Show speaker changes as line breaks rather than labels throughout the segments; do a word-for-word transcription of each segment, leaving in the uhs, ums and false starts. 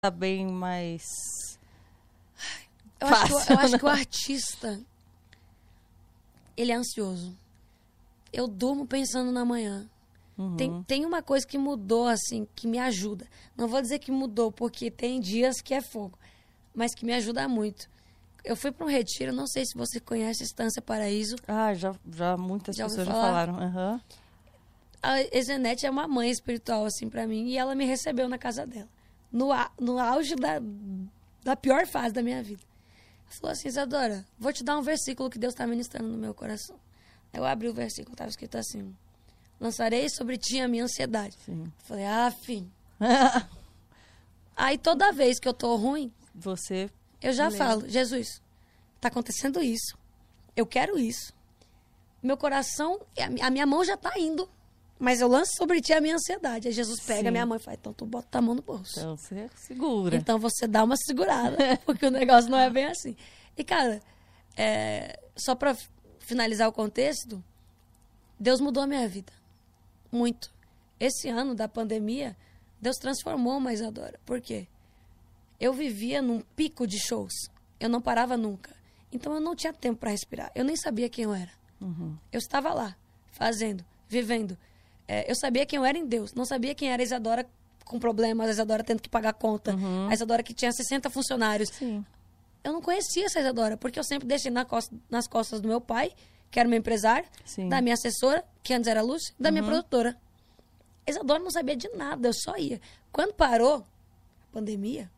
tá bem mais
Eu,
fácil,
acho que, eu acho
né?
que o artista, ele é ansioso. Eu durmo pensando na manhã.
Uhum.
Tem, tem uma coisa que mudou, assim, que me ajuda. Não vou dizer que mudou, porque tem dias que é fogo, mas que me ajuda muito. Eu fui para um retiro, não sei se você conhece Estância Paraíso.
Ah, já, já muitas
Já ouviu
pessoas já
falar?
falaram. Uhum.
A Ezenete é uma mãe espiritual, assim, para mim, e ela me recebeu na casa dela. No, a- no auge da, da pior fase da minha vida. Ela falou assim, Isadora, vou te dar um versículo que Deus está ministrando no meu coração. Eu abri o versículo, estava escrito assim, lançarei sobre ti a minha ansiedade.
Sim.
Eu falei, ah, fim. Aí toda vez que eu tô ruim,
Você...
eu já
Beleza.
falo, Jesus, tá acontecendo isso. Eu quero isso. Meu coração, a mi- a minha mão já tá indo. Mas eu lanço sobre ti a minha ansiedade. Aí Jesus pega
Sim.
a minha mão e fala, então tu bota a mão no bolso.
Então você segura.
Então você dá uma segurada, porque o negócio não é bem assim. E, cara, é, só pra f- finalizar o contexto, Deus mudou a minha vida. Muito. Esse ano da pandemia, Deus transformou uma Isadora. Por quê? Eu vivia num pico de shows. Eu não parava nunca. Então eu não tinha tempo pra respirar. Eu nem sabia quem eu era.
Uhum.
Eu estava lá, fazendo, vivendo. É, eu sabia quem eu era em Deus. Não sabia quem era a Isadora com problemas, a Isadora tendo que pagar conta,
Uhum.
a Isadora que tinha sessenta funcionários.
Sim.
Eu não conhecia essa Isadora, porque eu sempre deixei na costa- nas costas do meu pai, que era meu empresário,
Sim.
da minha assessora, que antes era a Lúcia, da minha produtora. A Isadora não sabia de nada, eu só ia. Quando parou a pandemia,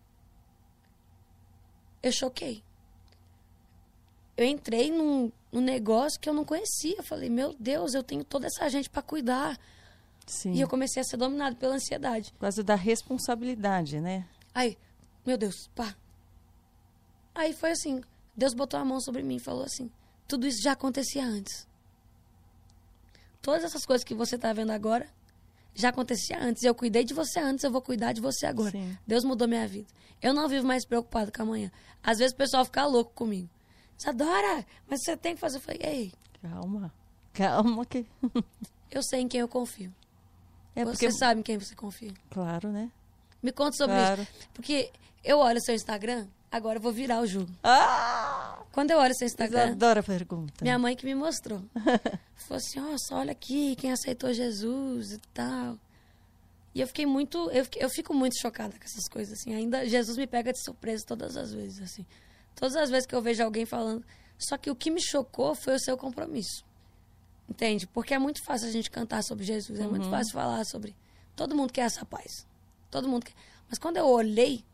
eu choquei. Eu entrei num, num negócio que eu não conhecia. Eu falei, meu Deus, eu tenho toda essa gente para cuidar.
Sim.
E eu comecei a ser dominado pela ansiedade.
Por causa da responsabilidade, né?
Aí, meu Deus, pá. Aí foi assim, Deus botou a mão sobre mim e falou assim, tudo isso já acontecia antes. Todas essas coisas que você tá vendo agora, já acontecia antes. Eu cuidei de você antes, eu vou cuidar de você agora.
Sim.
Deus mudou minha vida. Eu não vivo mais preocupado com amanhã. Às vezes o pessoal fica louco comigo. Isadora, mas você tem que fazer. Eu falei, ei,
Calma. Calma que...
eu sei em quem eu confio.
É
Você sabe em quem você confia.
Claro, né?
Me conta sobre
Claro.
isso. Porque eu olho seu Instagram, agora eu vou virar o jogo.
Ah!
Quando eu olho seu Instagram,
Adoro a pergunta.
minha mãe que me mostrou. Falou assim, nossa, olha aqui, quem aceitou Jesus e tal. E eu fiquei muito, eu, fiquei- eu fico muito chocada com essas coisas, assim. Ainda Jesus me pega de surpresa todas as vezes, assim. Todas as vezes que eu vejo alguém falando. Só que o que me chocou foi o seu compromisso. Entende? Porque é muito fácil a gente cantar sobre Jesus, é muito fácil falar sobre... Todo mundo quer essa paz. Todo mundo quer. Mas quando eu olhei,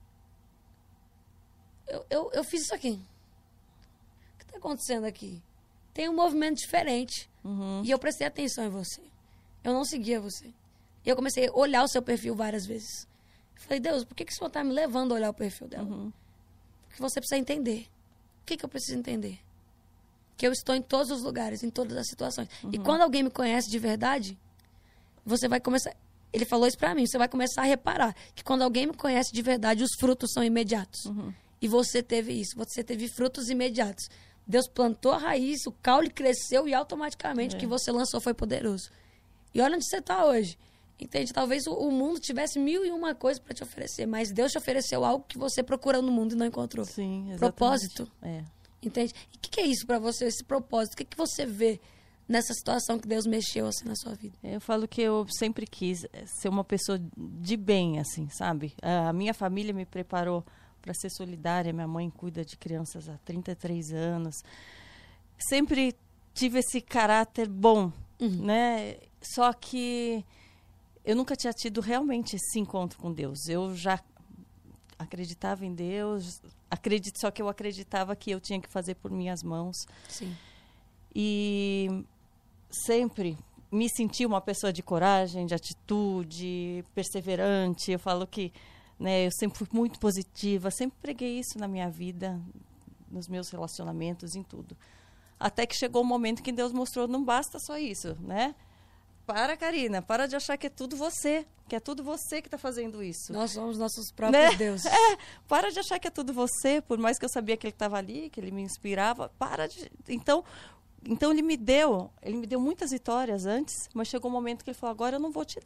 eu, eu, eu fiz isso aqui. O que está acontecendo aqui? Tem um movimento diferente.
Uhum.
E eu prestei atenção em você. Eu não seguia você. E eu comecei a olhar o seu perfil várias vezes. Eu falei, Deus, por que, que o Senhor está me levando a olhar o perfil dela?
Uhum.
Porque você precisa entender. O que, que eu preciso entender? Que eu estou em todos os lugares, em todas as situações. E quando alguém me conhece de verdade, você vai começar... Ele falou isso pra mim. Você vai começar a reparar que quando alguém me conhece de verdade, os frutos são imediatos.
Uhum.
E você teve isso. Você teve frutos imediatos. Deus plantou a raiz, o caule cresceu e automaticamente o que você lançou foi poderoso. E olha onde você está hoje. Entende? Talvez o, o mundo tivesse mil e uma coisas para te oferecer, mas Deus te ofereceu algo que você procurou no mundo e não encontrou.
Sim, exatamente.
Propósito.
É.
Entende? E o que, que é isso para você, esse propósito? O que, que você vê nessa situação que Deus mexeu assim na sua vida?
Eu falo que eu sempre quis ser uma pessoa de bem, assim, sabe? A minha família me preparou para ser solidária. Minha mãe cuida de crianças há trinta e três anos. Sempre tive esse caráter bom,
Uhum.
né? Só que eu nunca tinha tido realmente esse encontro com Deus. Eu já acreditava em Deus, acredito, só que eu acreditava que eu tinha que fazer por minhas mãos.
Sim.
E sempre me senti uma pessoa de coragem, de atitude, perseverante. Eu falo que, né, eu sempre fui muito positiva, sempre preguei isso na minha vida, nos meus relacionamentos, em tudo. Até que chegou o momento que Deus mostrou, não basta só isso, né? Para, Karina, para de achar que é tudo você, que é tudo você que está fazendo isso.
Nós somos nossos próprios
Né?
deuses.
É, para de achar que é tudo você, por mais que eu sabia que ele estava ali, que ele me inspirava, para de... Então, então ele me deu, ele me deu muitas vitórias antes, mas chegou um momento que ele falou, agora eu não vou te dar,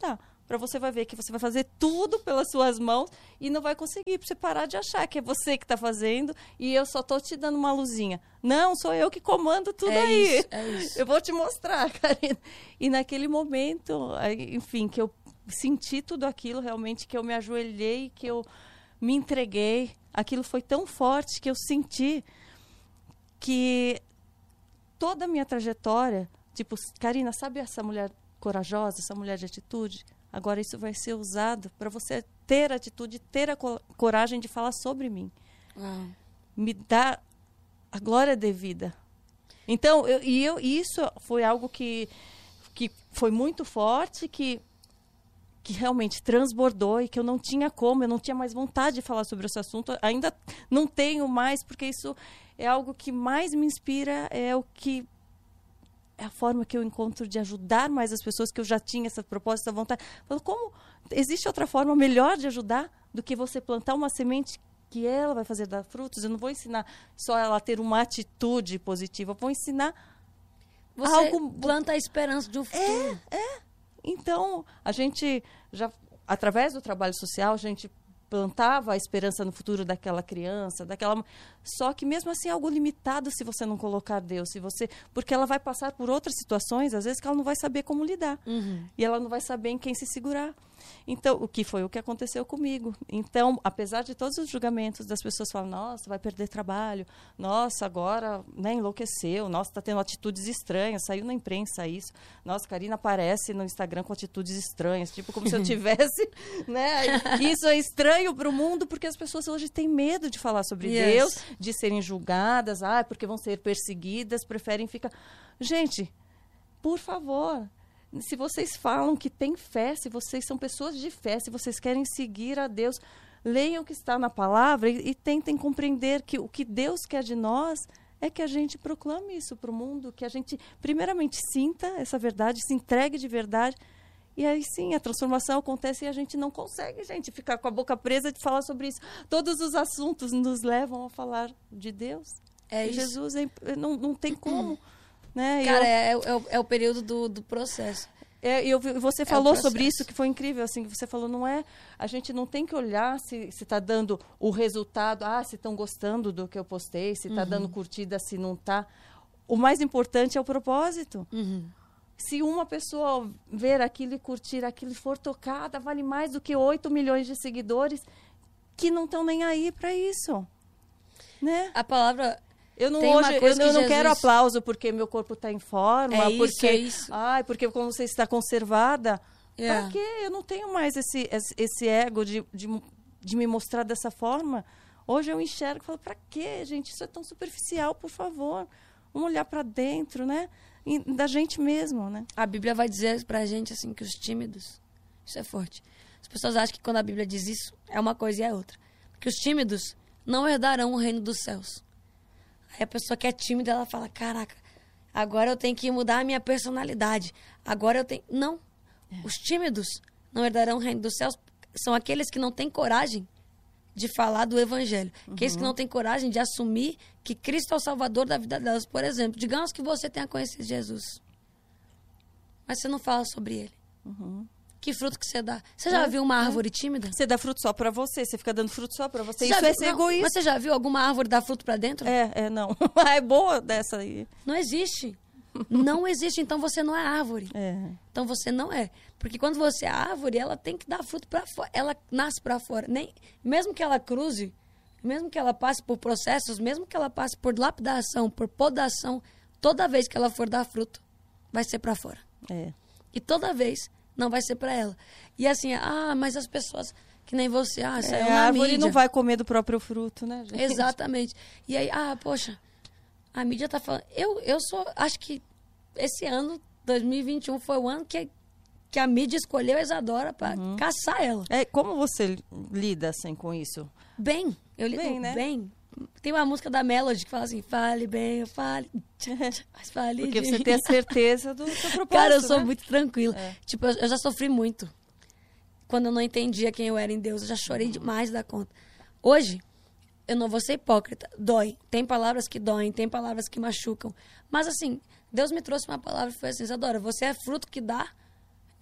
para você vai ver que você vai fazer tudo pelas suas mãos e não vai conseguir, para você parar de achar que é você que está fazendo e eu só estou te dando uma luzinha. Não, sou eu que comando tudo
é
aí.
Isso, é isso.
Eu vou te mostrar, Karina. E naquele momento, enfim, que eu senti tudo aquilo, realmente, que eu me ajoelhei, que eu me entreguei, aquilo foi tão forte que eu senti que toda a minha trajetória, tipo, Karina, sabe essa mulher corajosa, essa mulher de atitude? Agora isso vai ser usado para você ter atitude, ter a co- coragem de falar sobre mim.
Uau.
Me dá a glória devida. Então, eu, e eu, isso foi algo que, que foi muito forte, que, que realmente transbordou e que eu não tinha como, eu não tinha mais vontade de falar sobre esse assunto. Ainda não tenho mais, porque isso é algo que mais me inspira, é o que... é a forma que eu encontro de ajudar mais as pessoas, que eu já tinha essa proposta, essa vontade. Falo, como existe outra forma melhor de ajudar do que você plantar uma semente que ela vai fazer dar frutos? Eu não vou ensinar só ela a ter uma atitude positiva, eu vou ensinar
Você
algo...
planta a esperança de um futuro.
É, é. Então, a gente já, através do trabalho social, a gente plantava a esperança no futuro daquela criança, daquela... Só que mesmo assim é algo limitado se você não colocar Deus, se você... porque ela vai passar por outras situações, às vezes que ela não vai saber como lidar.
Uhum.
E ela não vai saber em quem se segurar. Então, o que foi o que aconteceu comigo. Então, apesar de todos os julgamentos das pessoas falam, nossa, vai perder trabalho, nossa, agora, né, enlouqueceu, nossa, está tendo atitudes estranhas, saiu na imprensa isso, nossa, Karina aparece no Instagram com atitudes estranhas, tipo como se eu tivesse, né, isso é estranho para o mundo, porque as pessoas hoje têm medo de falar sobre
Yes.
Deus, de serem julgadas, ah, porque vão ser perseguidas, preferem ficar... Gente, por favor... Se vocês falam que têm fé, se vocês são pessoas de fé, se vocês querem seguir a Deus, leiam o que está na palavra e, e tentem compreender que o que Deus quer de nós é que a gente proclame isso para o mundo, que a gente, primeiramente, sinta essa verdade, se entregue de verdade, e aí sim, a transformação acontece e a gente não consegue, gente, ficar com a boca presa de falar sobre isso. Todos os assuntos nos levam a falar de Deus.
É
E
isso.
Jesus é, não, não tem como... Né?
Cara,
eu,
é, é, o- é o período do, do processo.
é, eu, vi- você
o
falou
processo.
sobre isso, que foi incrível, assim, que você falou, não é, a gente não tem que olhar se está dando o resultado, ah, se estão gostando do que eu postei, se está dando curtida, se não está. O mais importante é o propósito.
Uhum.
Se uma pessoa ver aquilo e curtir aquilo e for tocada, vale mais do que oito milhões de seguidores que não estão nem aí para isso. Né?
A palavra...
Eu não,
Tem uma
hoje, eu,
coisa que
eu não
Jesus-
quero aplauso porque meu corpo está em forma,
É isso,
porque,
é isso.
ai, porque como você está conservada.
É.
Para quê? Eu não tenho mais esse, esse, esse ego de, de, de me mostrar dessa forma. Hoje eu enxergo e falo, para quê, gente? Isso é tão superficial, por favor. Vamos olhar para dentro, né? E da gente mesmo, né?
A Bíblia vai dizer pra gente, assim, que os tímidos... Isso é forte. As pessoas acham que quando a Bíblia diz isso, é uma coisa e é outra. Porque os tímidos não herdarão o reino dos céus. Aí a pessoa que é tímida, ela fala, caraca, agora eu tenho que mudar a minha personalidade. Agora eu tenho... Não. Os tímidos não herdarão o reino dos céus. São aqueles que não têm coragem de falar do evangelho. Aqueles que não têm coragem de assumir que Cristo é o salvador da vida delas. Por exemplo, digamos que você tenha conhecido Jesus, mas você não fala sobre ele. Que fruto que você dá? Você já
É,
viu uma
é.
árvore tímida?
Você dá fruto só para você, você fica dando fruto só para você.
Você já
Isso é
viu-
ser
não,
egoísta.
Mas você já viu alguma árvore dar fruto pra dentro?
É, é, não. É boa dessa aí.
Não existe. Não existe, então você não é árvore.
É.
Então você não é. Porque quando você é árvore, ela tem que dar fruto para fora. Ela nasce para fora. Nem, mesmo que ela cruze, mesmo que ela passe por processos, mesmo que ela passe por lapidação, por podação, toda vez que ela for dar fruto, vai ser para fora.
É.
E toda vez não vai ser para ela. E assim, ah, mas as pessoas que nem você, ah, saiu
É,
na
a árvore
mídia.
não vai comer do próprio fruto, né, gente?
Exatamente. E aí, ah, poxa, a mídia tá falando. Eu, eu sou. Acho que esse ano, dois mil e vinte e um, foi o ano que, que a mídia escolheu a Isadora pra caçar ela.
É, como você lida assim com isso?
Bem, eu lido
Bem, né?
bem. Tem uma música da Melody que fala assim: fale bem, eu fale. Mas fale.
Porque
de
você
mim.
tem a certeza do seu propósito.
Cara, eu sou
né?
muito tranquila.
É.
Tipo, eu, eu já sofri muito. Quando eu não entendia quem eu era em Deus. Eu já chorei demais da conta. Hoje, eu não vou ser hipócrita. Dói. Tem palavras que doem, tem palavras que machucam. Mas assim, Deus me trouxe uma palavra e foi assim: Isadora, você é fruto que dá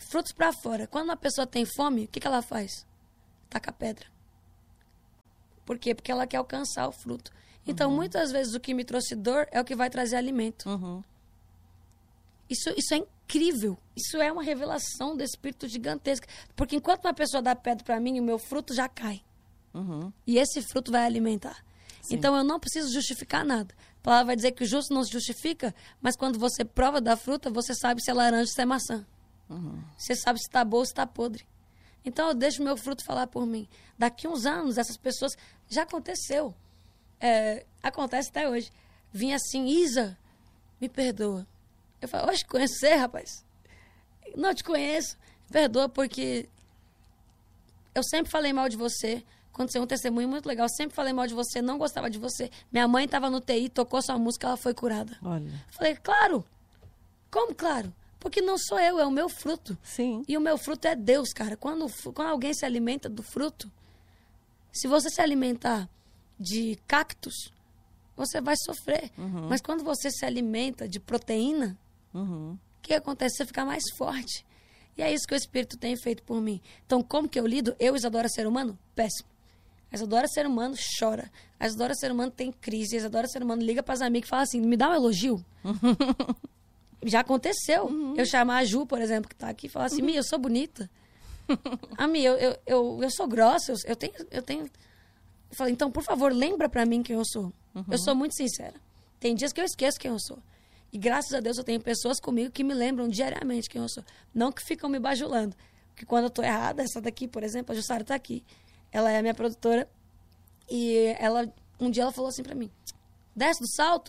frutos para fora. Quando uma pessoa tem fome, o que, que ela faz? Taca pedra. Por quê? Porque ela quer alcançar o fruto. Então, uhum. muitas vezes, o que me trouxe dor é o que vai trazer alimento.
Uhum.
Isso, isso é incrível. Isso é uma revelação do Espírito gigantesca. Porque enquanto uma pessoa dá pedra para mim, o meu fruto já cai.
Uhum.
E esse fruto vai alimentar. Sim. Então, eu não preciso justificar nada. A palavra vai dizer que o justo não se justifica, mas quando você prova da fruta, você sabe se é laranja ou se é maçã.
Uhum.
Você sabe se está boa ou se está podre. Então, eu deixo o meu fruto falar por mim. Daqui uns anos, essas pessoas... Já aconteceu. É, acontece até hoje. Vinha assim, Isa, me perdoa. Eu falo, hoje conhecer, rapaz? Não te conheço. Me perdoa porque eu sempre falei mal de você. Aconteceu um testemunho muito legal. Eu sempre falei mal de você, não gostava de você. Minha mãe estava no T I, tocou sua música, ela foi curada.
Olha.
Falei, claro. Como claro? Porque não sou eu, é o meu fruto.
Sim.
E o meu fruto é Deus, cara. Quando, quando alguém se alimenta do fruto, se você se alimentar de cactos, você vai sofrer. Uhum. Mas quando você se alimenta de proteína,
uhum.
o que acontece? Você fica mais forte. E é isso que o Espírito tem feito por mim. Então, como que eu lido? Eu, Isadora, ser humano? Péssimo. A Isadora, ser humano, chora. A Isadora, ser humano, tem crise. A Isadora, ser humano, liga para as amigas e fala assim, me dá um elogio. Já aconteceu. Uhum. Eu chamar a Ju, por exemplo, que está aqui, e falar assim, uhum. Mi, eu sou bonita. A Mi, eu, eu, eu, eu sou grossa, eu, eu tenho... Eu tenho... Eu falei, então, por favor, lembra pra mim quem eu sou. Uhum. Eu sou muito sincera. Tem dias que eu esqueço quem eu sou. E graças a Deus eu tenho pessoas comigo que me lembram diariamente quem eu sou. Não que ficam me bajulando. Porque quando eu tô errada, essa daqui, por exemplo, a Jussara tá aqui. Ela é a minha produtora. E ela, um dia ela falou assim pra mim, desce do salto?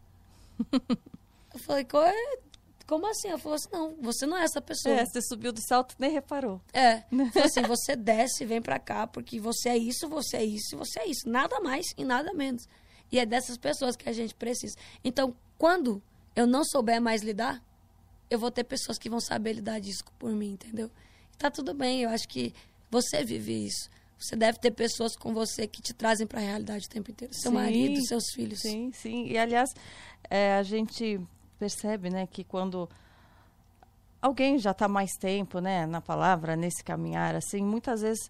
Eu falei, como assim? Ela falou assim, não, você não é essa pessoa.
É, você subiu do salto e nem reparou.
É, falou assim, você desce, vem pra cá, porque você é isso, você é isso, você é isso. Nada mais e nada menos. E é dessas pessoas que a gente precisa. Então, quando eu não souber mais lidar, eu vou ter pessoas que vão saber lidar disso por mim, entendeu? E tá tudo bem, eu acho que você vive isso. Você deve ter pessoas com você que te trazem pra realidade o tempo inteiro. Seu sim, marido, seus filhos.
Sim, sim. E, aliás, é, a gente... percebe, né, que quando alguém já está mais tempo, né, na palavra, nesse caminhar, assim, muitas vezes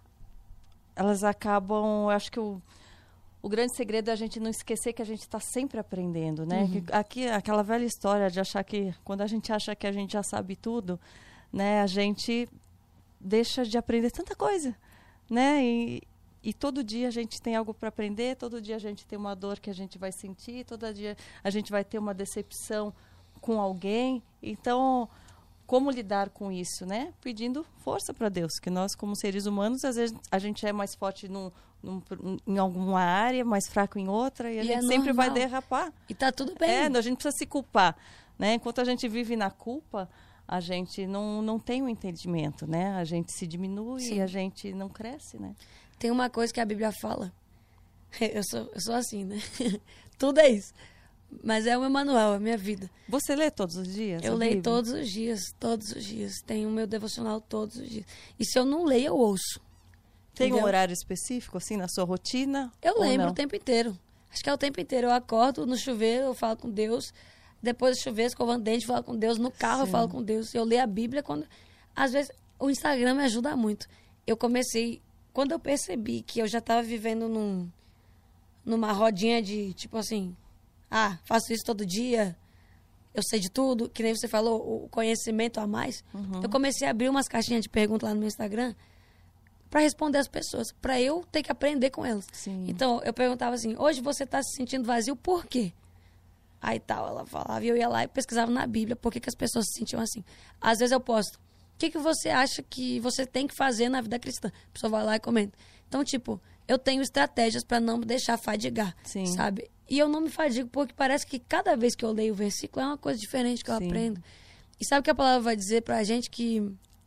elas acabam, eu acho que o, o grande segredo é a gente não esquecer que a gente está sempre aprendendo, né? Uhum. Que, aqui, aquela velha história de achar que, quando a gente acha que a gente já sabe tudo, né, a gente deixa de aprender tanta coisa, né? E, E todo dia a gente tem algo para aprender, todo dia a gente tem uma dor que a gente vai sentir, todo dia a gente vai ter uma decepção com alguém. Então, como lidar com isso, né? Pedindo força para Deus, que nós, como seres humanos, às vezes a gente é mais forte num, num, em alguma área, mais fraco em outra, e a e gente é sempre vai derrapar.
E tá tudo bem.
É, a gente precisa se culpar, né? Enquanto a gente vive na culpa, a gente não, não tem o um entendimento, né? A gente se diminui Sim. e a gente não cresce, né?
Tem uma coisa que a Bíblia fala. Eu sou, eu sou assim, né? Tudo é isso. Mas é o meu manual, é a minha vida.
Você lê todos os dias?
Eu leio todos os dias, todos os dias. Tenho o meu devocional todos os dias. E se eu não leio, eu ouço.
Tem
entendeu?
Um horário específico, assim, na sua rotina?
Eu lembro o tempo inteiro. Acho que é o tempo inteiro. Eu acordo no chuveiro, eu falo com Deus. Depois do chuveiro, escovando dente, eu falo com Deus. No carro, Sim. eu falo com Deus. Eu leio a Bíblia quando... Às vezes, o Instagram me ajuda muito. Eu comecei... Quando eu percebi que eu já estava vivendo num, numa rodinha de, tipo assim, ah, faço isso todo dia, eu sei de tudo, que nem você falou, o conhecimento a mais, uhum. eu comecei a abrir umas caixinhas de perguntas lá no meu Instagram para responder as pessoas, para eu ter que aprender com elas.
Sim.
Então, eu perguntava assim, hoje você está se sentindo vazio, por quê? Aí tal, ela falava, e eu ia lá e pesquisava na Bíblia por que, que as pessoas se sentiam assim. Às vezes eu posto, o que, que você acha que você tem que fazer na vida cristã? A pessoa vai lá e comenta. Então, tipo, eu tenho estratégias para não me deixar fadigar,
Sim.
sabe? E eu não me fadigo porque parece que cada vez que eu leio o versículo é uma coisa diferente que eu Sim. aprendo. E sabe o que a palavra vai dizer pra gente? Que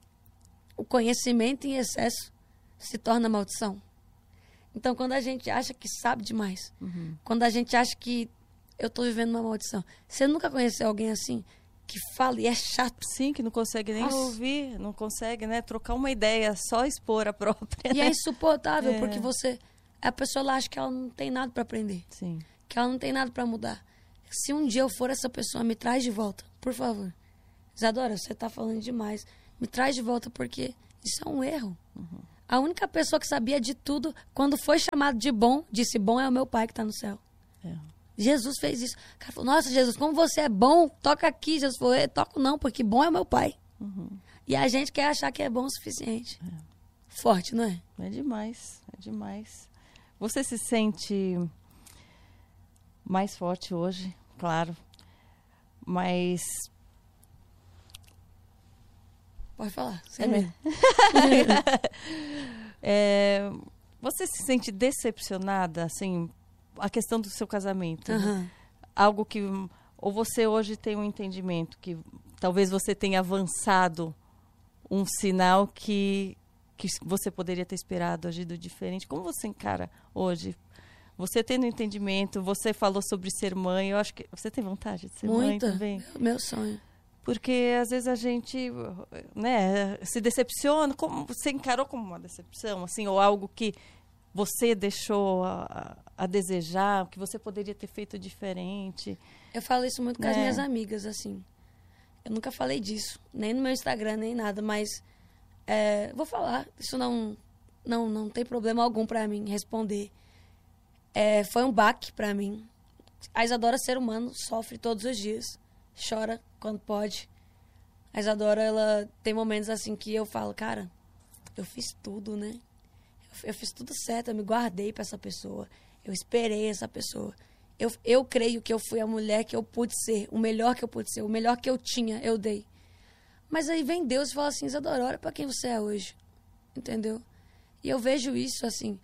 o conhecimento em excesso se torna maldição. Então, quando a gente acha que sabe demais, uhum. quando a gente acha que eu tô vivendo uma maldição, você nunca conheceu alguém assim? Que fala e é chato.
Sim, que não consegue nem Nossa. ouvir, não consegue, né, trocar uma ideia, só expor a própria.
E
né?
é insuportável, é. porque você... A pessoa lá acha que ela não tem nada para aprender.
Sim.
Que ela não tem nada para mudar. Se um dia eu for essa pessoa, me traz de volta, por favor. Isadora, você tá falando demais. Me traz de volta, porque isso é um erro.
Uhum.
A única pessoa que sabia de tudo, quando foi chamado de bom, disse, bom é o meu pai que está no céu.
É.
Jesus fez isso. O cara falou, nossa, Jesus, como você é bom, toca aqui. Jesus falou, eu toco não, porque bom é o meu pai.
Uhum.
E a gente quer achar que é bom o suficiente.
É.
Forte, não é?
É demais, é demais. Você se sente mais forte hoje, claro, mas...
Pode falar.
É mesmo. é, você se sente decepcionada, assim, a questão do seu casamento?
Uhum.
Né? Algo que... Ou você hoje tem um entendimento que talvez você tenha avançado um sinal que, que você poderia ter esperado, agido diferente. Como você encara hoje? Você tendo entendimento, você falou sobre ser mãe, eu acho que... Você tem vontade de ser
Muito.
mãe também?
Meu sonho.
Porque às vezes a gente, né, se decepciona. Como, você encarou como uma decepção, assim, ou algo que você deixou a, a desejar, que você poderia ter feito diferente?
Eu falo isso muito com as
É.
minhas amigas, assim. Eu nunca falei disso, nem no meu Instagram, nem nada, mas é, vou falar. Isso não, não, não tem problema algum pra mim responder. É, foi um baque pra mim. A Isadora, ser humano, sofre todos os dias. Chora quando pode. A Isadora, ela tem momentos assim que eu falo, cara, eu fiz tudo, né? Eu, eu fiz tudo certo, eu me guardei pra essa pessoa. Eu esperei essa pessoa. Eu, eu creio que eu fui a mulher que eu pude ser, o melhor que eu pude ser, o melhor que eu tinha, eu dei. Mas aí vem Deus e fala assim, Isadora, olha pra quem você é hoje. Entendeu? E eu vejo isso, assim,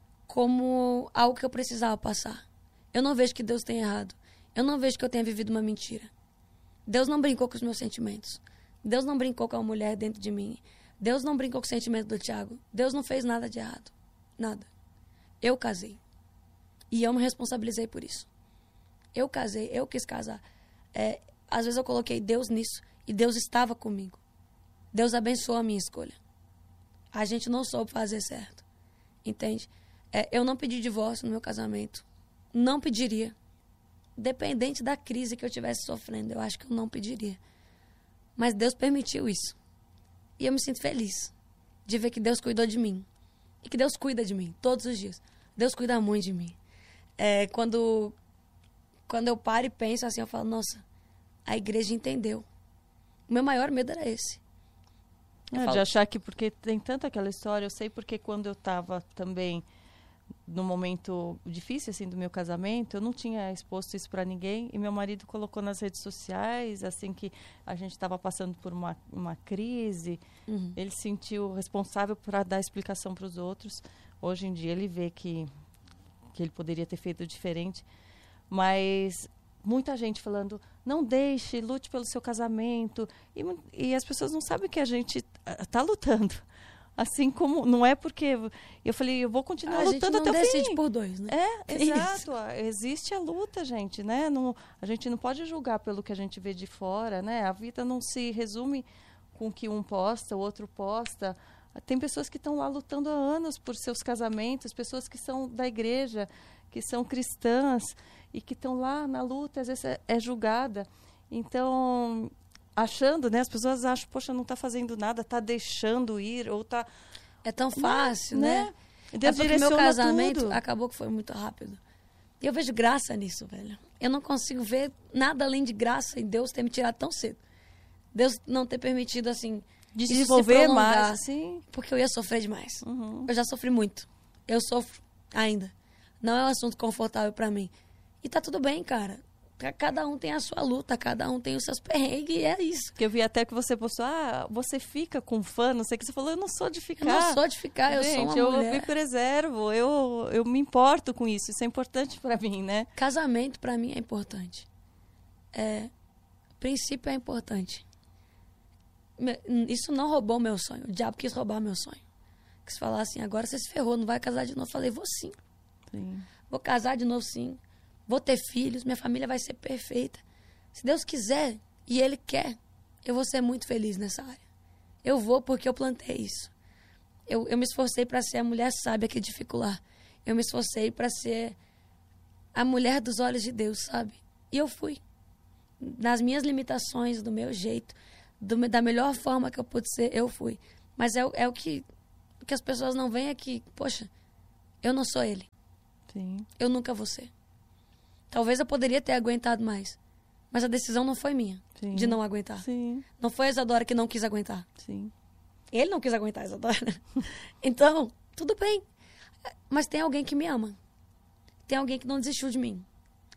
como algo que eu precisava passar. Eu não vejo que Deus tenha errado. Eu não vejo que eu tenha vivido uma mentira. Deus não brincou com os meus sentimentos. Deus não brincou com a mulher dentro de mim. Deus não brincou com o sentimento do Thiago. Deus não fez nada de errado. Nada. Eu casei. E eu me responsabilizei por isso. Eu casei, eu quis casar. É, às vezes eu coloquei Deus nisso e Deus estava comigo. Deus abençoou a minha escolha. A gente não soube fazer certo. Entende? É, eu não pedi divórcio no meu casamento. Não pediria. Dependente da crise que eu estivesse sofrendo, eu acho que eu não pediria. Mas Deus permitiu isso. E eu me sinto feliz de ver que Deus cuidou de mim. E que Deus cuida de mim todos os dias. Deus cuida muito de mim. É, quando, quando eu paro e penso assim, eu falo, nossa, a igreja entendeu. O meu maior medo era esse.
É,
falo,
de achar que, porque tem tanta aquela história, eu sei porque quando eu estava também no momento difícil, assim, do meu casamento, eu não tinha exposto isso para ninguém, e meu marido colocou nas redes sociais, assim, que a gente estava passando por uma, uma crise,
uhum.
Ele se sentiu responsável para dar explicação para os outros. Hoje em dia ele vê que, que ele poderia ter feito diferente, mas muita gente falando, não deixe, lute pelo seu casamento, e, e as pessoas não sabem que a gente está lutando. Assim como, não é porque... Eu falei, eu vou continuar
a
lutando até o fim.
A gente não decide por dois, né?
É, é exato. Existe a luta, gente, né? Não, a gente não pode julgar pelo que a gente vê de fora, né? A vida não se resume com o que um posta, o outro posta. Tem pessoas que estão lá lutando há anos por seus casamentos, pessoas que são da igreja, que são cristãs e que estão lá na luta, às vezes é, é julgada. Então... achando, né? As pessoas acham, poxa, não está fazendo nada, está deixando ir, ou está...
É tão fácil, né? né?
Deus
é porque meu casamento
tudo.
acabou que foi muito rápido. E eu vejo graça nisso, velho. Eu não consigo ver nada além de graça em Deus ter me tirado tão cedo. Deus não ter permitido, assim,
de desenvolver mais,
assim. Porque eu ia sofrer demais.
Uhum.
Eu já sofri muito. Eu sofro ainda. Não é um assunto confortável pra mim. E tá tudo bem, cara. Cada um tem a sua luta, cada um tem os seus perrengues e é isso.
Que eu vi até que você postou, ah, você fica com fã, não sei o que. Você falou, eu não sou de ficar.
Eu não sou de ficar, eu
Gente,
sou uma
eu
mulher.
Eu me preservo, eu, eu me importo com isso. Isso é importante pra mim, né?
Casamento pra mim é importante. É, princípio é importante. Isso não roubou meu sonho. O diabo quis roubar meu sonho. Quis falar assim, agora você se ferrou, não vai casar de novo. Eu falei, vou sim.
Sim.
Vou casar de novo sim. Vou ter filhos, minha família vai ser perfeita. Se Deus quiser e Ele quer, eu vou ser muito feliz nessa área. Eu vou porque eu plantei isso. Eu, eu me esforcei para ser a mulher sábia que edifica o lar. Eu me esforcei para ser a mulher dos olhos de Deus, sabe? E eu fui. Nas minhas limitações, do meu jeito, do, da melhor forma que eu pude ser, eu fui. Mas é, é o que, que as pessoas não veem é que, poxa, eu não sou ele.
Sim.
Eu nunca vou ser. Talvez eu poderia ter aguentado mais. Mas a decisão não foi minha,
Sim.
de não aguentar.
Sim.
Não foi a Isadora que não quis aguentar.
Sim.
Ele não quis aguentar a Isadora. Então, tudo bem. Mas tem alguém que me ama. Tem alguém que não desistiu de mim.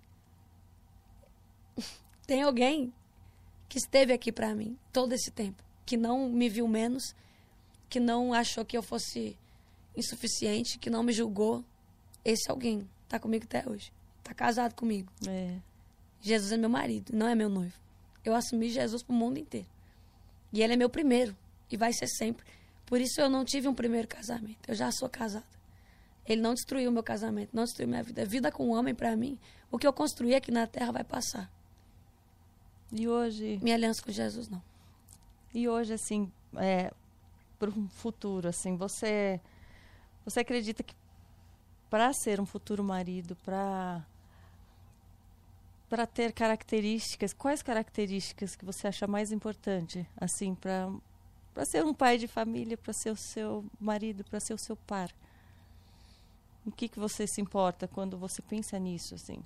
Tem alguém que esteve aqui pra mim todo esse tempo. Que não me viu menos. Que não achou que eu fosse insuficiente. Que não me julgou. Esse alguém tá comigo até hoje. Tá casado comigo.
É.
Jesus é meu marido, não é meu noivo. Eu assumi Jesus pro mundo inteiro. E ele é meu primeiro. E vai ser sempre. Por isso eu não tive um primeiro casamento. Eu já sou casada. Ele não destruiu o meu casamento, não destruiu minha vida. A vida com um homem, pra mim, o que eu construí aqui na terra vai passar.
E hoje...
Minha aliança com Jesus, não.
E hoje, assim, é, para um futuro, assim, você, você acredita que para ser um futuro marido, para para ter características, quais características que você acha mais importante, assim, para para ser um pai de família, para ser o seu marido, para ser o seu par? O que que você se importa quando você pensa nisso, assim?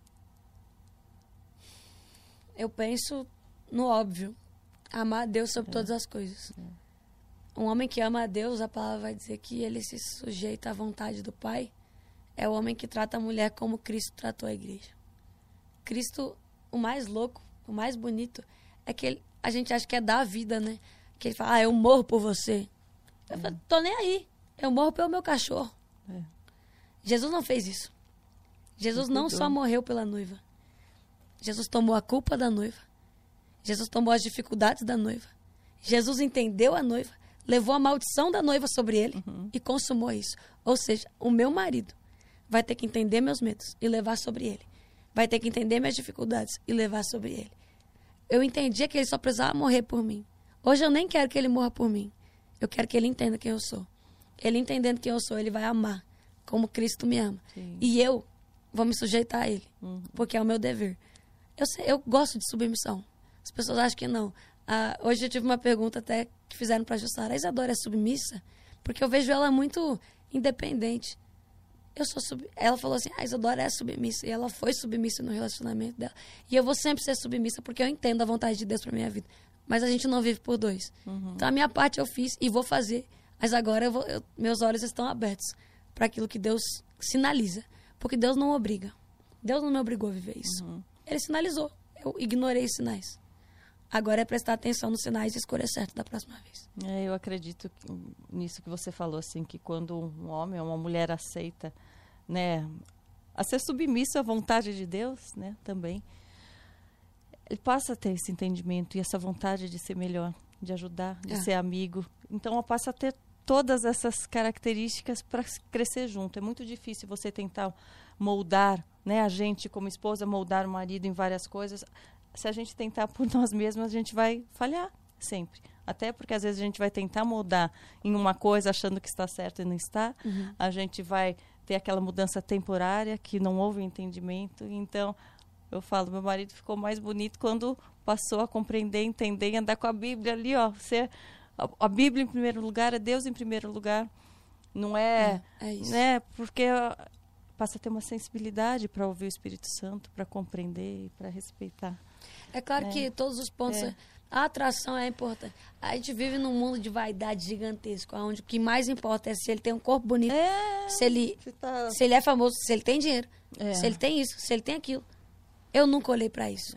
Eu penso no óbvio. Amar a Deus sobre
É.
todas as coisas.
É.
Um homem que ama a Deus, a palavra vai dizer que ele se sujeita à vontade do Pai. É o homem que trata a mulher como Cristo tratou a igreja. Cristo, o mais louco, o mais bonito, é que ele, a gente acha que é dar a vida, né? Que ele fala, ah, eu morro por você. Eu falo, tô nem aí. Eu morro pelo meu cachorro.
É.
Jesus não fez isso. Jesus
Ele
não
cuidou.
só morreu pela noiva. Jesus tomou a culpa da noiva. Jesus tomou as dificuldades da noiva. Jesus entendeu a noiva, levou a maldição da noiva sobre ele
Uhum.
e consumou isso. Ou seja, o meu marido vai ter que entender meus medos e levar sobre ele. Vai ter que entender minhas dificuldades e levar sobre ele. Eu entendia que ele só precisava morrer por mim. Hoje eu nem quero que ele morra por mim. Eu quero que ele entenda quem eu sou. Ele entendendo quem eu sou, ele vai amar como Cristo me ama.
Sim.
E eu vou me sujeitar a ele,
Uhum.
porque é o meu dever. Eu, sei, eu gosto de submissão. As pessoas acham que não. Ah, hoje eu tive uma pergunta até que fizeram para a Jussara. A Isadora é submissa? Porque eu vejo ela muito independente. Eu sou sub... Ela falou assim, a Isadora é submissa. E ela foi submissa no relacionamento dela. E eu vou sempre ser submissa porque eu entendo a vontade de Deus para minha vida. Mas a gente não vive por dois.
Uhum.
Então a minha parte eu fiz e vou fazer. Mas agora eu vou... eu... meus olhos estão abertos para aquilo que Deus sinaliza. Porque Deus não obriga. Deus não me obrigou a viver isso.
Uhum.
Ele sinalizou. Eu ignorei os sinais. Agora é prestar atenção nos sinais e escolher certo da próxima vez.
É, eu acredito que, nisso que você falou, assim, que quando um homem ou uma mulher aceita, né, a ser submisso à vontade de Deus, né, também, ele passa a ter esse entendimento e essa vontade de ser melhor, de ajudar, de
É.
ser amigo. Então, ela passa a ter todas essas características para crescer junto. É muito difícil você tentar moldar, né, a gente como esposa, moldar o marido em várias coisas. Se a gente tentar por nós mesmos, a gente vai falhar sempre. Até porque às vezes a gente vai tentar moldar em uma coisa achando que está certo e não está.
Uhum.
A gente vai ter aquela mudança temporária que não houve entendimento. Então, eu falo, meu marido ficou mais bonito quando passou a compreender, entender e andar com a Bíblia ali, ó. Você, a, a Bíblia em primeiro lugar, é Deus em primeiro lugar. Não é,
É, é isso.
né? Porque passa a ter uma sensibilidade para ouvir o Espírito Santo, para compreender e para respeitar.
É claro
É.
que todos os pontos...
É.
A atração é importante. A gente vive num mundo de vaidade gigantesco, onde o que mais importa é se ele tem um corpo bonito,
É,
se, ele,
você tá...
se ele é famoso, se ele tem dinheiro,
É.
se ele tem isso, se ele tem aquilo. Eu nunca olhei pra isso.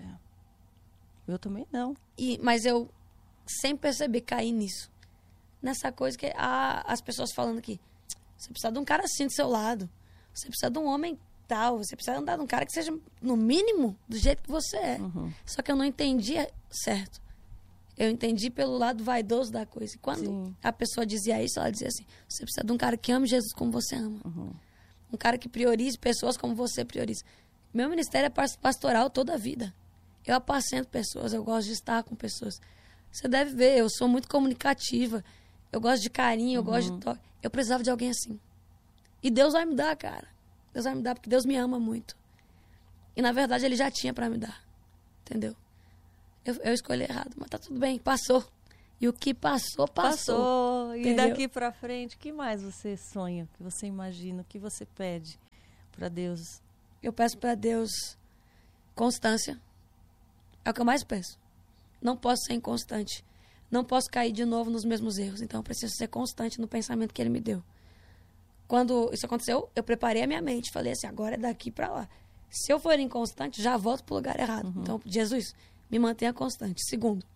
Eu também não.
E, mas eu, sem perceber, caí nisso. Nessa coisa que ah, as pessoas falando aqui, você precisa de um cara assim do seu lado. Você precisa de um homem tal. Você precisa andar de um cara que seja, no mínimo, do jeito que você é.
Uhum.
Só que eu não entendia certo. Eu entendi pelo lado vaidoso da coisa. E quando
Sim.
a pessoa dizia isso, ela dizia assim, você precisa de um cara que ame Jesus como você ama.
Uhum.
Um cara que priorize pessoas como você prioriza. Meu ministério é pas- pastoral toda a vida. Eu apacento pessoas, eu gosto de estar com pessoas. Você deve ver, eu sou muito comunicativa. Eu gosto de carinho, eu
Uhum.
gosto de toque. Eu precisava de alguém assim. E Deus vai me dar, cara. Deus vai me dar, porque Deus me ama muito. E, na verdade, Ele já tinha pra me dar. Entendeu? Eu, eu escolhi errado, mas tá tudo bem, passou. E o que passou, passou.
Passou. E
entendeu?
daqui pra frente, o que mais você sonha? O que você imagina? O que você pede pra Deus?
Eu peço pra Deus constância. É o que eu mais peço. Não posso ser inconstante. Não posso cair de novo nos mesmos erros. Então eu preciso ser constante no pensamento que ele me deu. Quando isso aconteceu, eu preparei a minha mente. Falei assim, agora é daqui pra lá. Se eu for inconstante, já volto pro lugar errado.
Uhum.
Então, Jesus, me mantenha constante. Segundo,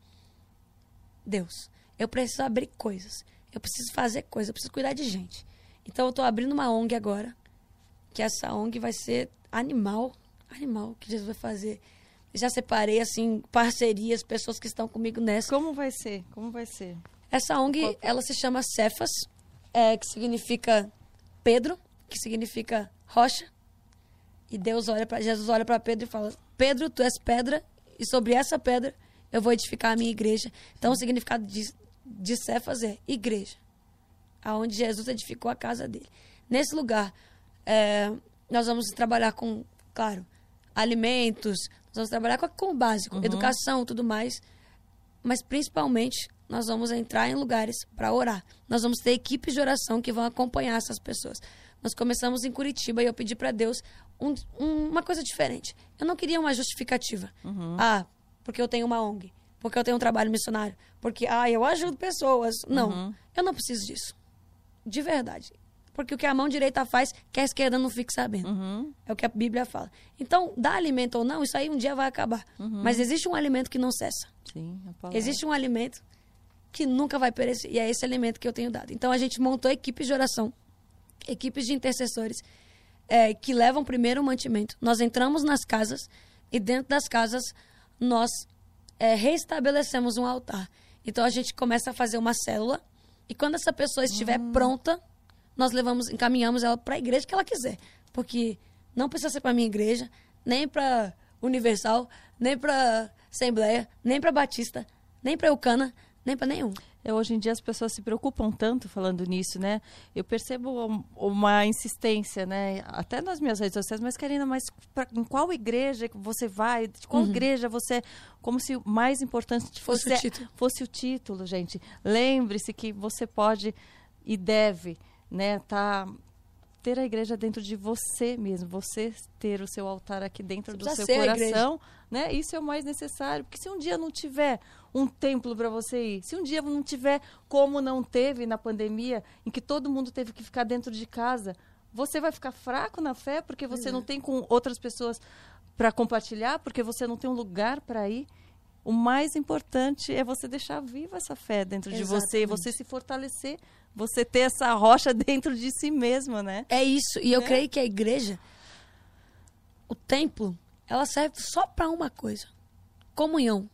Deus, eu preciso abrir coisas. Eu preciso fazer coisas. Eu preciso cuidar de gente. Então eu tô abrindo uma O N G agora. Que essa O N G vai ser animal. Animal que Jesus vai fazer. Já separei, assim, parcerias, pessoas que estão comigo nessa.
Como vai ser? Como vai ser?
Essa O N G,
Qual-
ela se chama Cefas, é, que significa Pedro, que significa rocha. E Deus olha para Jesus olha para Pedro e fala: Pedro, tu és pedra, e sobre essa pedra eu vou edificar a minha igreja. Então, o significado de, de Cefas é igreja, aonde Jesus edificou a casa dele. Nesse lugar, é, nós vamos trabalhar com, claro, alimentos, nós vamos trabalhar com, com o básico,
Uhum.
educação, tudo mais. Mas, principalmente, nós vamos entrar em lugares para orar. Nós vamos ter equipes de oração que vão acompanhar essas pessoas. Nós começamos em Curitiba e eu pedi para Deus um, um, uma coisa diferente. Eu não queria uma justificativa.
Uhum.
Ah, porque eu tenho uma O N G. Porque eu tenho um trabalho missionário. Porque, ah, eu ajudo pessoas. Não,
Uhum.
eu não preciso disso. De verdade. Porque o que a mão direita faz, que a esquerda não fique sabendo.
Uhum.
É o que a Bíblia fala. Então, dar alimento ou não, isso aí um dia vai acabar.
Uhum.
Mas existe um alimento que não cessa.
Sim, a palavra.
Existe um alimento que nunca vai perecer. E é esse alimento que eu tenho dado. Então, a gente montou equipes de oração, equipes de intercessores, é, que levam primeiro o mantimento. Nós entramos nas casas e dentro das casas nós é, reestabelecemos um altar. Então, a gente começa a fazer uma célula e quando essa pessoa estiver
Hum.
pronta, nós levamos, encaminhamos ela para a igreja que ela quiser. Porque não precisa ser para a minha igreja, nem para Universal, nem para Assembleia, nem para Batista, nem para Eucana, nem para nenhum.
É, hoje em dia as pessoas se preocupam tanto falando nisso, né? Eu percebo um- uma insistência, né? Até nas minhas redes sociais, mas Karina, mas pra, em qual igreja que você vai? De qual
Uhum.
igreja você... Como se o mais importante
Fosse
fosse,
o título.
fosse o título, gente. Lembre-se que você pode e deve, né? Tá, ter a igreja dentro de você mesmo. Você ter o seu altar aqui dentro
Você
do
precisa
seu
ser a igreja.
coração, né? Isso é o mais necessário. Porque se um dia não tiver um templo para você ir, se um dia não tiver como não teve na pandemia, em que todo mundo teve que ficar dentro de casa, você vai ficar fraco na fé porque você
Pois é.
não tem com outras pessoas para compartilhar, porque você não tem um lugar para ir. O mais importante é você deixar viva essa fé dentro de você,
Exatamente.
você se fortalecer, você ter essa rocha dentro de si mesma, né?
É isso. E eu
Né?
creio que a igreja, o templo, ela serve só para uma coisa: comunhão.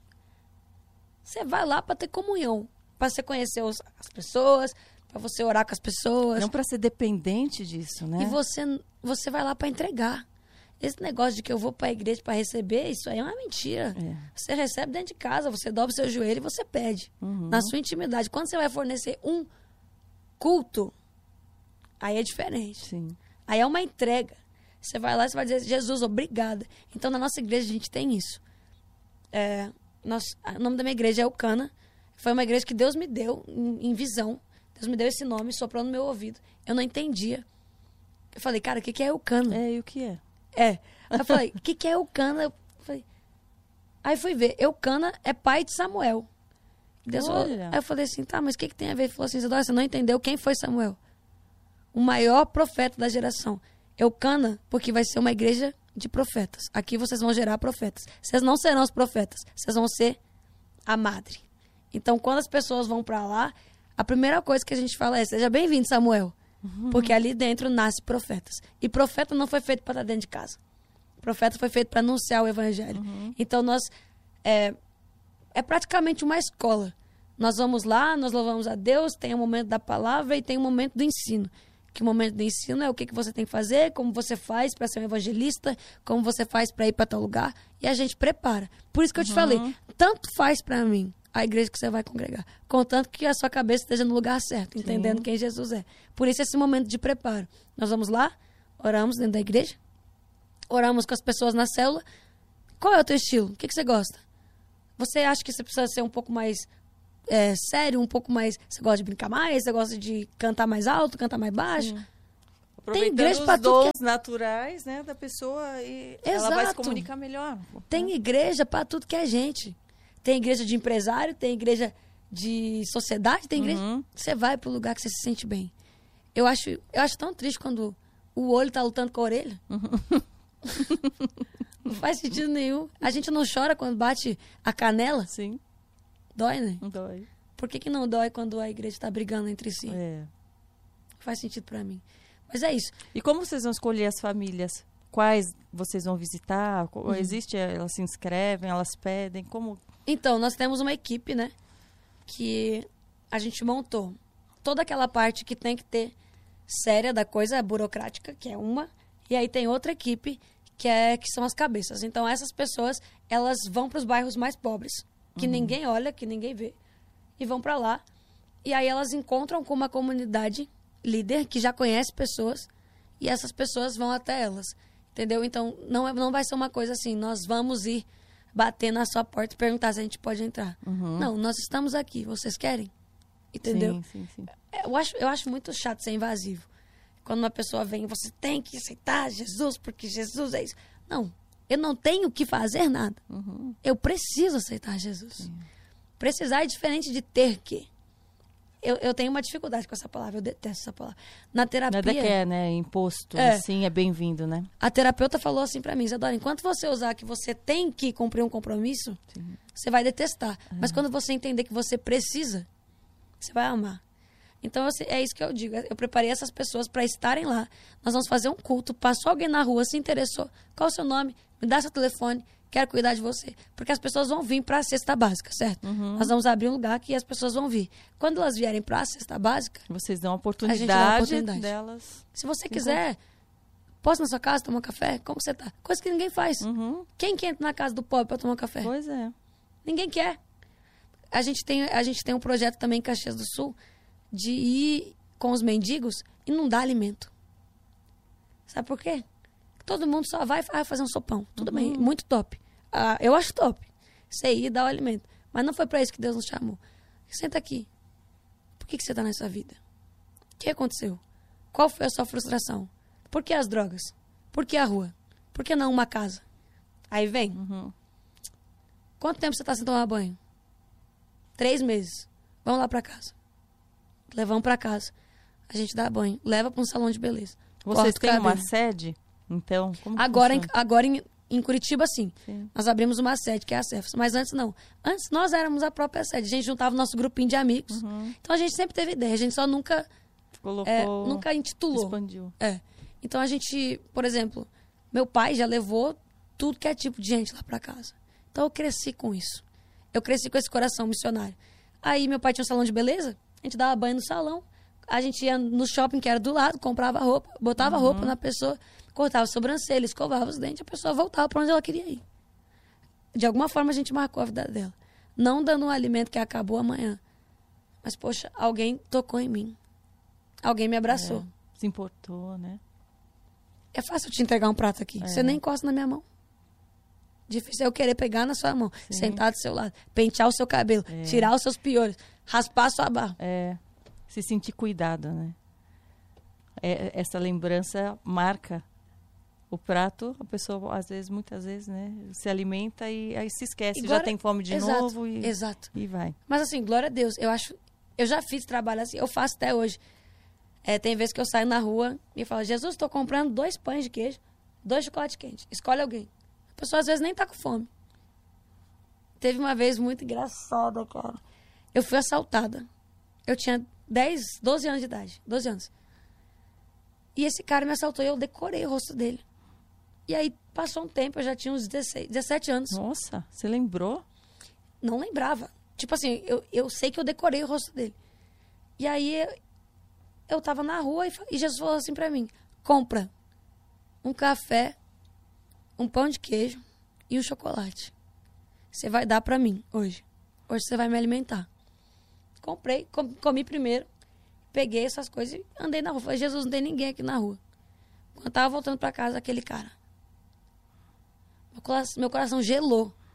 Você vai lá para ter comunhão, para você conhecer os- as pessoas, para você orar com as pessoas.
Não para ser dependente disso, né?
E você, você vai lá para entregar. Esse negócio de que eu vou para a igreja para receber, isso aí é uma mentira.
É.
Você recebe dentro de casa, você dobra o seu joelho e você pede.
Uhum.
Na sua intimidade. Quando você vai fornecer um culto, aí é diferente.
Sim.
Aí é uma entrega. Você vai lá e você vai dizer: Jesus, obrigada. Então, na nossa igreja, a gente tem isso. É, nós, o nome da minha igreja é Eucana. Foi uma igreja que Deus me deu em, em visão. Deus me deu esse nome, soprou no meu ouvido. Eu não entendia. Eu falei: cara, o que, que é Eucana?
É, e o que é?
É. Aí eu falei: o que, que é Eucana? Eu falei... Aí fui ver. Eucana é pai de Samuel. Deus falou...
Olha.
Aí eu falei assim: tá, mas o que, que tem a ver? Ele falou assim: Isadora, você não entendeu quem foi Samuel? O maior profeta da geração. Eucana, porque vai ser uma igreja de profetas. Aqui vocês vão gerar profetas. Vocês não serão os profetas, vocês vão ser a madre. Então, quando as pessoas vão pra lá, a primeira coisa que a gente fala é: seja bem-vindo, Samuel. Uhum. Porque ali dentro nasce profetas. E profeta não foi feito para estar dentro de casa. Profeta foi feito para anunciar o evangelho. Uhum. Então, nós... É, é praticamente uma escola. Nós vamos lá, nós louvamos a Deus, tem o momento da palavra e tem o momento do ensino. Que o momento do ensino é o que, que você tem que fazer, como você faz para ser um evangelista, como você faz para ir para tal lugar. E a gente prepara. Por isso que eu te
Uhum.
falei, tanto faz para mim a igreja que você vai congregar, contanto que a sua cabeça esteja no lugar certo, entendendo
Sim.
quem Jesus é. Por isso esse momento de preparo. Nós vamos lá, oramos dentro da igreja, oramos com as pessoas na célula. Qual é o teu estilo? O que, que você gosta? Você acha que você precisa ser um pouco mais é, sério, um pouco mais... Você gosta de brincar mais? Você gosta de cantar mais alto, cantar mais baixo?
Sim. Aproveitando
Tem igreja
os
pra tudo
dons
que
naturais, né, da pessoa e
Exato.
ela vai se comunicar melhor.
Tem igreja para tudo que é gente. Tem igreja de empresário, tem igreja de sociedade, tem igreja...
Uhum.
Você vai pro lugar que você se sente bem. Eu acho, eu acho tão triste quando o olho tá lutando com a orelha.
Uhum.
Não faz sentido nenhum. A gente não chora quando bate a canela.
Sim.
Dói, né?
Dói.
Por que, que não dói quando a igreja tá brigando entre si?
É.
Faz sentido para mim. Mas é isso.
E como vocês vão escolher as famílias? Quais vocês vão visitar? Uhum. Existe, elas se inscrevem, elas pedem? Como?
Então, nós temos uma equipe, né? Que a gente montou. Toda aquela parte que tem que ter séria da coisa burocrática, que é uma. E aí tem outra equipe, que, é, que são as cabeças. Então, essas pessoas, elas vão para os bairros mais pobres, que uhum. ninguém olha, que ninguém vê. E vão para lá. E aí elas encontram com uma comunidade líder que já conhece pessoas. E essas pessoas vão até elas. Entendeu? Então, não, é, não vai ser uma coisa assim, nós vamos ir bater na sua porta e perguntar se a gente pode entrar. Uhum. Não, nós estamos aqui, vocês querem? Entendeu?
Sim, sim, sim.
Eu acho, eu acho muito chato ser invasivo. Quando uma pessoa vem, você tem que aceitar Jesus, porque Jesus é isso. Não, eu não tenho que fazer nada. Uhum. Eu preciso aceitar Jesus. Sim. Precisar é diferente de ter que. Eu, eu tenho uma dificuldade com essa palavra, eu detesto essa palavra. Na terapia...
Nada que é, né? Imposto,
é,
assim, é bem-vindo, né?
A terapeuta falou assim pra mim, Isadora, enquanto você usar que você tem que cumprir um compromisso, sim, você vai detestar. É. Mas quando você entender que você precisa, você vai amar. Então, assim, é isso que eu digo. Eu preparei essas pessoas para estarem lá. Nós vamos fazer um culto. Passou alguém na rua, se interessou. Qual é o seu nome? Me dá seu telefone. Quero cuidar de você. Porque as pessoas vão vir para a cesta básica, certo? Uhum. Nós vamos abrir um lugar que as pessoas vão vir. Quando elas vierem para a cesta básica...
Vocês dão a oportunidade,
a gente dá a oportunidade
delas.
Se você quiser, posso ir na sua casa tomar um café? Como você tá? Coisa que ninguém faz. Uhum. Quem que entra na casa do pobre para tomar um café?
Pois é.
Ninguém quer. A gente tem, a gente tem um projeto também em Caxias do Sul de ir com os mendigos e não dar alimento. Sabe por quê? Todo mundo só vai fazer um sopão. Tudo uhum. bem, muito top. Ah, eu acho top. Você ir e dar o alimento. Mas não foi para isso que Deus nos chamou. Senta aqui. Por que, que você está nessa vida? O que aconteceu? Qual foi a sua frustração? Por que as drogas? Por que a rua? Por que não uma casa? Aí vem. Uhum. Quanto tempo você está sem tomar banho? Três meses. Vamos lá para casa. Levamos para casa. A gente dá banho. Leva para um salão de beleza.
Vocês têm uma sede? Então, como
agora, em, agora em, em Curitiba, sim. sim. Nós abrimos uma sede, que é a Cefas. Mas antes, não. Antes, nós éramos a própria sede. A gente juntava o nosso grupinho de amigos. Uhum. Então, a gente sempre teve ideia. A gente só nunca...
Colocou...
É, nunca intitulou.
Expandiu.
É. Então, a gente... Por exemplo, meu pai já levou tudo que é tipo de gente lá para casa. Então, eu cresci com isso. Eu cresci com esse coração missionário. Aí, meu pai tinha um salão de beleza. A gente dava banho no salão. A gente ia no shopping, que era do lado, comprava roupa, botava uhum. roupa na pessoa, cortava a sobrancelha, escovava os dentes, a pessoa voltava para onde ela queria ir. De alguma forma, a gente marcou a vida dela. Não dando um alimento que acabou amanhã. Mas, poxa, alguém tocou em mim. Alguém me abraçou.
É, se importou, né?
É fácil te entregar um prato aqui. É. Você nem encosta na minha mão. Difícil é eu querer pegar na sua mão, sim, sentar do seu lado, pentear o seu cabelo, é. tirar os seus piolhos, raspar a sua barba.
É, se sentir cuidado, né? É, essa lembrança marca o prato, a pessoa, às vezes, muitas vezes, né, se alimenta e aí se esquece, e glória... já tem fome de
exato,
novo e,
exato.
e vai.
Mas assim, glória a Deus, eu acho, eu já fiz trabalho assim, eu faço até hoje. É, tem vezes que eu saio na rua e falo, Jesus, estou comprando dois pães de queijo, dois chocolates quentes, escolhe alguém. A pessoa às vezes nem tá com fome. Teve uma vez muito engraçada, cara. Eu fui assaltada. Eu tinha dez, doze anos de idade. doze anos. E esse cara me assaltou e eu decorei o rosto dele. E aí passou um tempo, eu já tinha uns dezesseis, dezessete anos.
Nossa, você lembrou?
Não lembrava. Tipo assim, eu, eu sei que eu decorei o rosto dele. E aí eu, eu tava na rua e, e Jesus falou assim pra mim, compra um café, um pão de queijo e um chocolate. Você vai dar pra mim hoje. Hoje você vai me alimentar. Comprei, com, comi primeiro, peguei essas coisas e andei na rua. Falei, Jesus, não tem ninguém aqui na rua. Quando eu tava voltando pra casa, aquele cara. Meu coração, meu coração gelou.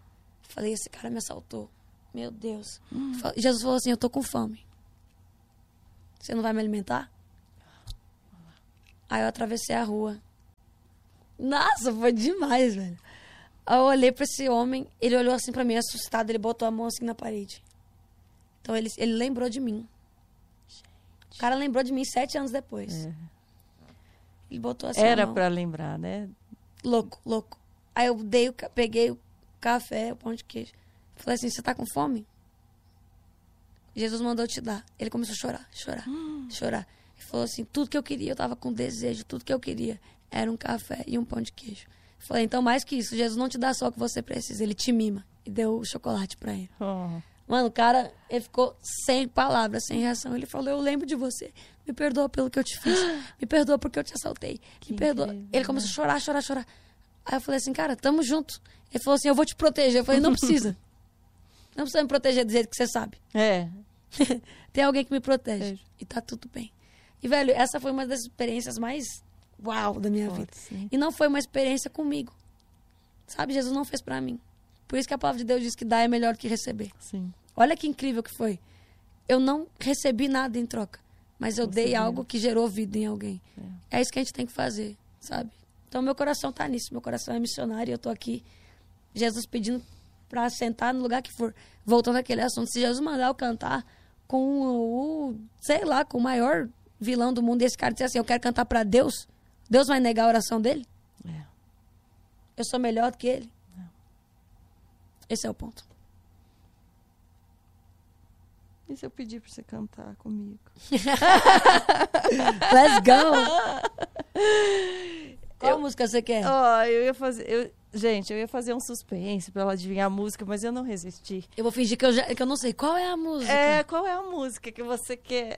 Falei, esse cara me assaltou. Meu Deus. Hum. Jesus falou assim, eu tô com fome. Você não vai me alimentar? Aí eu atravessei a rua. Nossa, foi demais, velho. Aí eu olhei pra esse homem, ele olhou assim pra mim, assustado, ele botou a mão assim na parede. Então ele, ele lembrou de mim. Gente. O cara lembrou de mim sete anos depois. É. Ele botou assim
Era
a mão.
Pra lembrar, né?
Louco, louco. Aí eu dei, peguei o café, o pão de queijo. Falei assim, você tá com fome? Jesus mandou te dar. Ele começou a chorar, chorar, hum. chorar. Ele falou assim, tudo que eu queria, eu tava com desejo, tudo que eu queria era um café e um pão de queijo. Eu falei, então mais que isso, Jesus não te dá só o que você precisa, ele te mima. E deu o chocolate pra ele. Oh. Mano, o cara, ele ficou sem palavras, sem reação. Ele falou, eu lembro de você. Me perdoa pelo que eu te fiz. Me perdoa porque eu te assaltei.
Que
Me perdoa.
Incrível.
Ele começou a chorar, chorar, chorar. Aí eu falei assim, cara, tamo junto. Ele falou assim, eu vou te proteger. Eu falei, não precisa. Não precisa me proteger do jeito que você sabe.
É.
Tem alguém que me protege. É. E tá tudo bem. E, velho, essa foi uma das experiências mais uau da minha Pode vida. Sim. E não foi uma experiência comigo. Sabe, Jesus não fez pra mim. Por isso que a palavra de Deus diz que dar é melhor do que receber.
Sim.
Olha que incrível que foi. Eu não recebi nada em troca. Mas eu Você dei viu. algo que gerou vida em alguém. É. é isso que a gente tem que fazer, sabe? Então, meu coração tá nisso. Meu coração é missionário e eu tô aqui. Jesus pedindo pra sentar no lugar que for. Voltando àquele assunto. Se Jesus mandar eu cantar com o, sei lá, com o maior vilão do mundo, e esse cara disser assim, eu quero cantar pra Deus, Deus vai negar a oração dele?
É.
Eu sou melhor do que ele? Não. Esse é o ponto.
E se eu pedir pra você cantar comigo?
Let's go! Qual eu, música você quer?
Ó, oh, eu ia fazer... Eu, gente, eu ia fazer um suspense pra ela adivinhar a música, mas eu não resisti.
Eu vou fingir que eu, já, que eu não sei. Qual é a música?
É, qual é a música que você quer?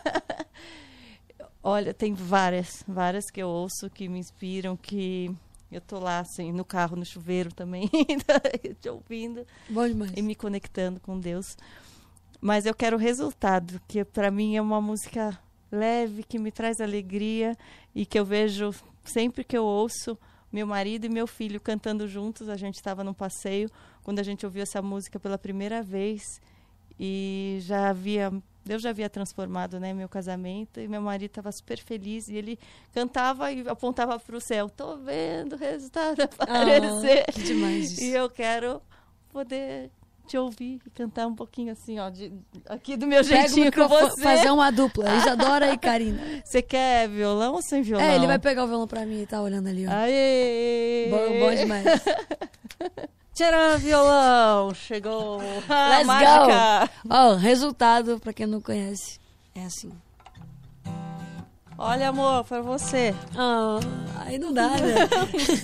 Olha, tem várias, várias que eu ouço, que me inspiram, que eu tô lá, assim, no carro, no chuveiro também, te ouvindo.
Bom demais.
E me conectando com Deus. Mas eu quero o resultado, que pra mim é uma música leve, que me traz alegria e que eu vejo sempre que eu ouço meu marido e meu filho cantando juntos. A gente estava num passeio quando a gente ouviu essa música pela primeira vez e já havia, Deus já havia transformado, né, meu casamento, e meu marido estava super feliz e ele cantava e apontava para o céu. Tô vendo o resultado aparecer.
Ah, que demais isso.
E eu quero poder te ouvir e cantar um pouquinho assim, ó, de, aqui do meu jeitinho com você.
Fazer uma dupla, Isadora e Karina.
Você quer violão ou sem violão?
É, ele vai pegar o violão pra mim e tá olhando ali, ó.
Aê!
Bom, bom demais.
Tcharam, violão! Chegou! Ah,
Let's
mágica!
go! Ó, resultado, pra quem não conhece, é assim.
Olha, amor, pra você.
Ah, aí não dá, né?